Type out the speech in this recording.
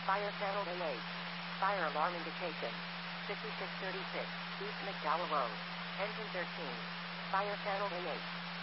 Fire channel engaged. Fire alarm indication. 5636 East McDowell Road. Engine 13. Fire channel engaged.